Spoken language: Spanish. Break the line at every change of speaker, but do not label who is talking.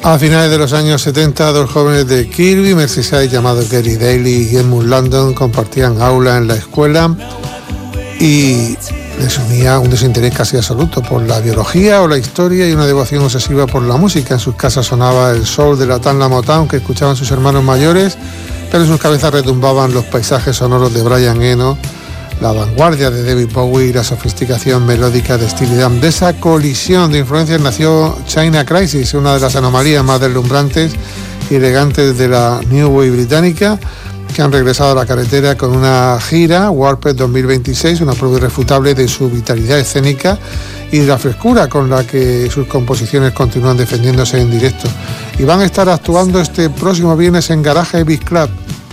A finales de los años 70, dos jóvenes de Kirkby, Merseyside, llamados Gary Daly y Edmund Landon, compartían aula en la escuela y les unía un desinterés casi absoluto por la biología o la historia y una devoción obsesiva por la música. En sus casas sonaba el soul de la Tanla Motown que escuchaban sus hermanos mayores, pero en sus cabezas retumbaban los paisajes sonoros de Brian Eno, la vanguardia de David Bowie y la sofisticación melódica de Steely Dan. De esa colisión de influencias nació China Crisis, una de las anomalías más deslumbrantes y elegantes de la New Wave británica, que han regresado a la carretera con una gira, Warped 2026, una prueba irrefutable de su vitalidad escénica y de la frescura con la que sus composiciones continúan defendiéndose en directo. Y van a estar actuando este próximo viernes en Garage Beat Club.